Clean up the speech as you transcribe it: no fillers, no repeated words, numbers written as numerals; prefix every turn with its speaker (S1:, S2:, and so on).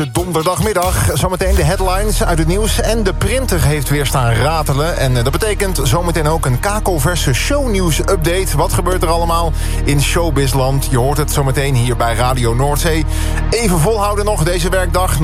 S1: De donderdagmiddag, zometeen de headlines uit het nieuws. En de printer heeft weer staan ratelen. En dat betekent zometeen ook een kakelverse shownieuws-update. Wat gebeurt er allemaal in Showbizland? Je hoort het zometeen hier bij Radio Noordzee. Even volhouden nog deze werkdag.